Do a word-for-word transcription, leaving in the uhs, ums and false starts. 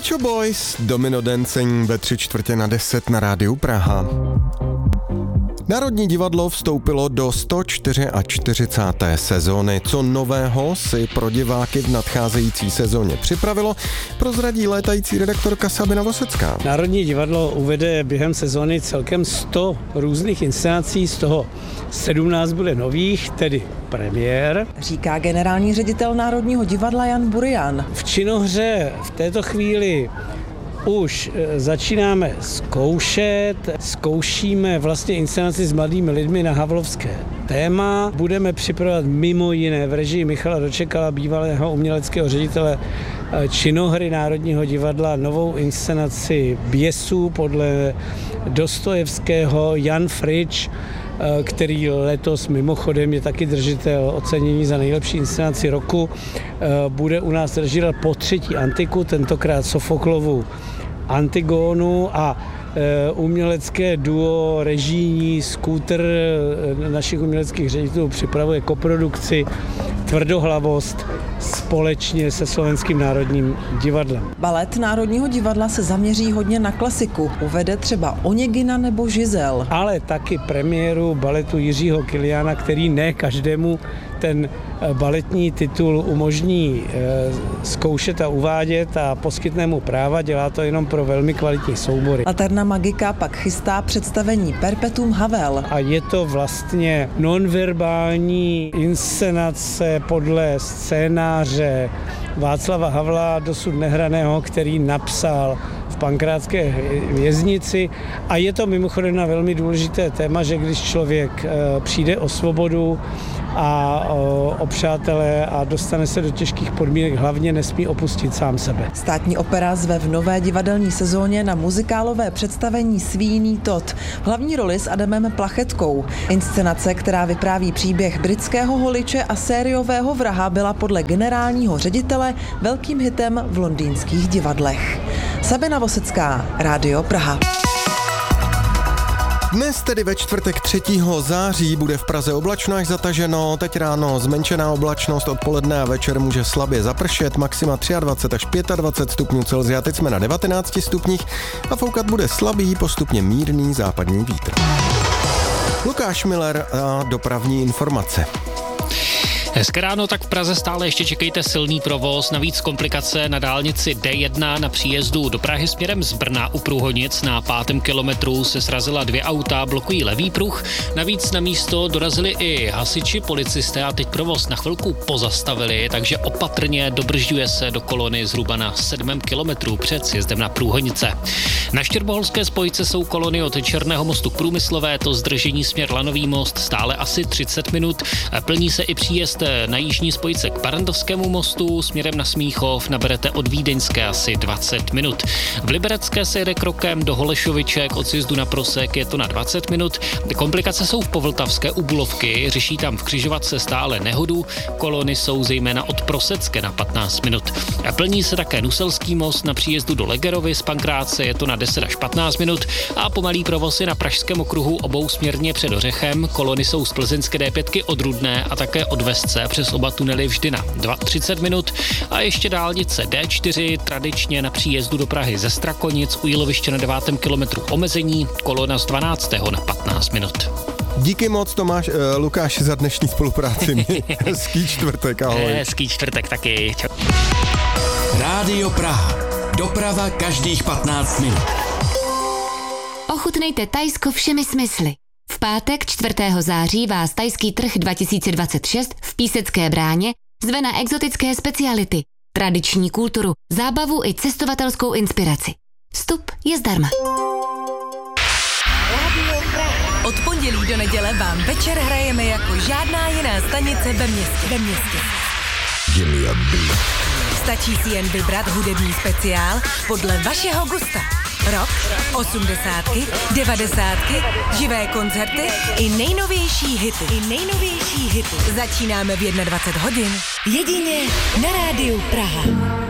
Pet Shop Boys, Domino Dancing ve tři čtvrtě na deset na rádiu Praha. Národní divadlo vstoupilo do sto čtyřicáté čtvrté sezóny. Co nového si pro diváky v nadcházející sezóně připravilo, prozradí létající redaktorka Sabina Vosecká. Národní divadlo uvede během sezóny celkem sto různých inscenací, z toho sedmnáct bude nových, tedy premiér. Říká generální ředitel Národního divadla Jan Burian. V činohře v této chvíli už začínáme zkoušet, zkoušíme vlastně inscenaci s mladými lidmi na havlovské téma. Budeme připravovat mimo jiné v režii Michala Dočekala, bývalého uměleckého ředitele činohry Národního divadla, novou inscenaci Běsů podle Dostojevského. Jan Frič, který letos mimochodem je taky držitel ocenění za nejlepší inscenaci roku, bude u nás režírovat po třetí Antiku, tentokrát Sofoklovu Antigónu, a umělecké duo režijní Skútr našich uměleckých ředitelů připravuje koprodukci Tvrdohlavost společně se Slovenským národním divadlem. Balet Národního divadla se zaměří hodně na klasiku. Uvede třeba Oněgina nebo Žizel. Ale taky premiéru baletu Jiřího Kiliána, který ne každému ten baletní titul umožní zkoušet a uvádět a poskytne mu práva, dělá to jenom pro velmi kvalitní soubory. Laterna Magika pak chystá představení Perpetuum Havel. A je to vlastně nonverbální inscenace podle scénáře Václava Havla, dosud nehraného, který napsal v Pankrátské věznici, a je to mimochodem na velmi důležité téma, že když člověk přijde o svobodu a o přátelé a dostane se do těžkých podmínek, hlavně nesmí opustit sám sebe. Státní opera zve v nové divadelní sezóně na muzikálové představení Svíjný Todd. V hlavní roli s Adamem Plachetkou. Inscenace, která vypráví příběh britského holiče a sériového vraha, byla podle generálního ředitele velkým hitem v londýnských divadlech. Sabina Vosecká, Rádio Praha. Dnes, tedy ve čtvrtek třetího září, bude v Praze oblačno až zataženo, teď ráno zmenšená oblačnost, odpoledne a večer může slabě zapršet, maxima dvacet tři až dvacet pět stupňů Celsia, teď jsme na devatenácti stupních a foukat bude slabý, postupně mírný západní vítr. Lukáš Miller a dopravní informace. Hezké ráno, tak v Praze stále ještě čekejte silný provoz, navíc komplikace na dálnici D jedna na příjezdu do Prahy směrem z Brna u Průhonic. Na pátém kilometru se srazila dvě auta, blokují levý pruh, navíc na místo dorazili i hasiči, policisté a teď provoz na chvilku pozastavili, takže opatrně dobržďuje se do kolony zhruba na sedmém kilometru před sjezdem na Průhonice. Na Štěrboholské spojce jsou kolony od Černého mostu k Průmyslové, to zdržení směr Lanový most stále asi třicet minut, plní se i příjezd na jižní spojce k Barrandovskému mostu, směrem na Smíchov naberete od Vídeňské asi dvacet minut. V Liberecké se jede krokem do Holešoviček, od sjezdu na Prosek je to na dvacet minut. Komplikace jsou v Povltavské u Bulovky, řeší tam v křižovatce stále nehodu, kolony jsou zejména od Prosecké na patnáct minut. A plní se také Nuselský most na příjezdu do Legerovy z Pankráce, je to na deset až patnáct minut a pomalý provoz je na Pražském okruhu obousměrně před Ořechem, kolony jsou z Plzeňské D pět od Rudné a také od Vesce přes oba tunely vždy na třicet minut a ještě dálnice D čtyři tradičně na příjezdu do Prahy ze Strakonic u Jíloviště na devátém kilometru omezení, kolona z dvanáctého na patnáct minut. Díky moc, Tomáš, uh, Lukáš, za dnešní spolupráci. Hezký čtvrtek, ahoj. Hezký čtvrtek taky. Čau. Rádio Praha. Doprava každých patnáct minut. Ochutnejte Thajsko všemi smysly. V pátek čtvrtého září vás Thajský trh dva tisíce dvacet šest v Písecké bráně zve na exotické speciality, tradiční kulturu, zábavu i cestovatelskou inspiraci. Vstup je zdarma. Od pondělí do neděle vám večer hrajeme jako žádná jiná stanice ve městě. Ve městě. Stačí si jen vybrat hudební speciál podle vašeho gusta. Rock, osmdesátky, devadesátky, živé koncerty i nejnovější hity. I nejnovější hity. Začínáme v dvacet jedna hodin. Jedině na Rádiu Praha.